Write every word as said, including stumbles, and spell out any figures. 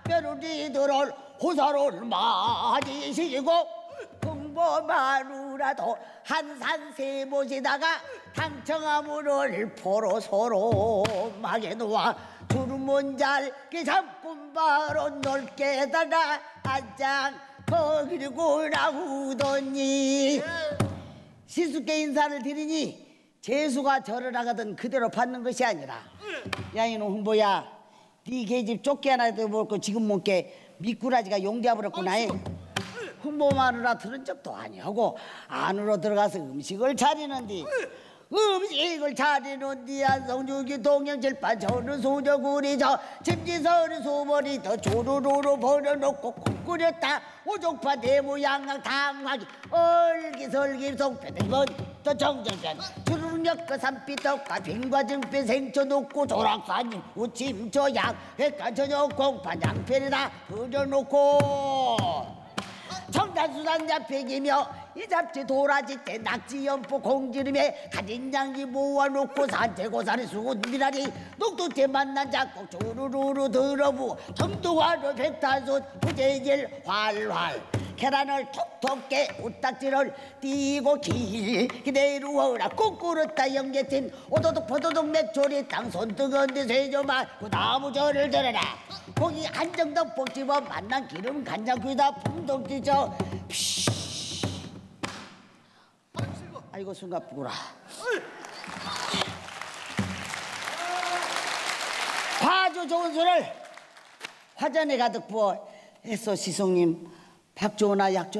벼루리들을 호사를 맞이시고 흥보마누라도 한산 세모시다가 당청아무를 포로 서로 막에 놓아 주름은 잘게 잡군 바로 넓게다가 안장 거기고 나오더니 시숙께 인사를 드리니 재수가 절을 하거든 그대로 받는 것이 아니라 야 이놈 흥보야 네 계집 쫓게 하나 먹고 지금 먹게 미꾸라지가 용되어버렸구나. 흥보마누라 들은 적도 아니하고 안으로 들어가서 음식을 차리는디 음식을 차리는디 안성주기 동영칠판 저는 소저구리 저 집지서리 소머리 더 조르르르 버려놓고 국 끓였다 오족파 대모양강 당하기 얼기설기 송편이건 또 정정전 주름역 그 산비떡과 빙과 등뼈 생초 놓고 조락사님 우침초 양 회가 저녁 공판 양편에다 버려놓고 청단수단 잡히기며 이 잡지 도라지 때 낙지 연포 공지름에 가진 양기 모아놓고 산채고사리 수군미라리 녹두째 만난 작곡 주르르르 들어부 정두화로 백탄솥 부재질 활활 계란을 톡톡 깨 우딱지를 띄고 길게 내루어라 꾹꾸르다 연계팀 오도독 포도독 맥조리 땅 손뜨건데 세조만 그 나무절을 들어라 고기 한정덕 볶집어 만난 기름 간장 귀다 풍덩지죠 아이고 숨가쁘구라 화주 좋은 술을 화전에 가득 부어 애써 시송님 밥 좋으나 약 좋으나